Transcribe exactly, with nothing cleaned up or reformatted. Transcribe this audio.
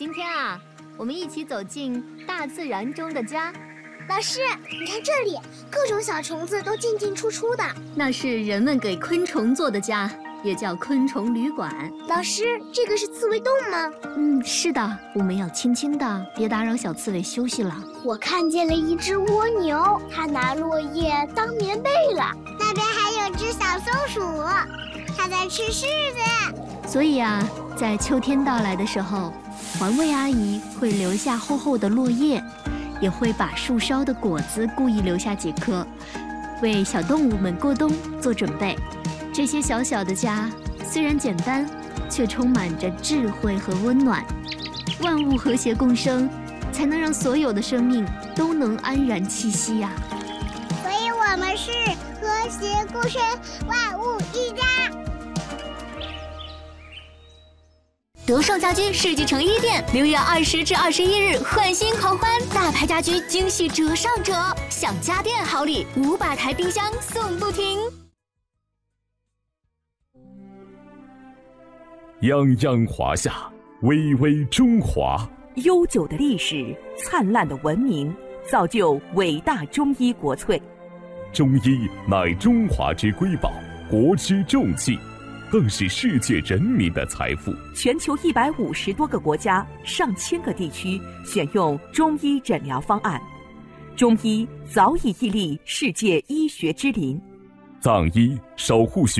今天啊，我们一起走进大自然中的家。 老师，你看这里，各种小虫子都进进出出的。 那是人们给昆虫做的家，也叫昆虫旅馆。 老师，这个是刺猬洞吗？ 嗯，是的，我们要轻轻的，别打扰小刺猬休息了。 我看见了一只蜗牛，它拿落叶当棉被了。那边还有只小松鼠，它在吃柿子。 所以啊，在秋天到来的时候，环卫阿姨会留下厚厚的落叶，也会把树梢的果子故意留下几颗，为小动物们过冬做准备。这些小小的家虽然简单，却充满着智慧和温暖。万物和谐共生，才能让所有的生命都能安然栖息呀、啊。 所以我们是和谐共生，万物一家。 德胜家居世纪城一店六月二十至二十一日换新狂欢，大牌家居惊喜折上折，享家电好礼，五百台冰箱送不停。 泱泱华夏，巍巍中华。 悠久的历史，灿烂的文明，造就伟大中医国粹。 中医乃中华之瑰宝，国之重器，更是世界人民的财富。 全球一百五十多个国家、上千个地区选用中医诊疗方案，中医早已屹立世界医学之林。 藏医守护学